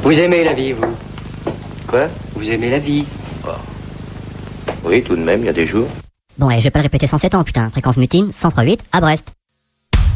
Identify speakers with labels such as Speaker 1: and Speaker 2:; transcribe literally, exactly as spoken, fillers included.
Speaker 1: Vous aimez la vie, vous?
Speaker 2: Quoi?
Speaker 1: Vous aimez la vie?
Speaker 2: Oh. Oui, tout de même, il y a des jours.
Speaker 3: Bon, et je vais pas le répéter cent sept ans, putain. Fréquence mutine, cent trois virgule huit à Brest.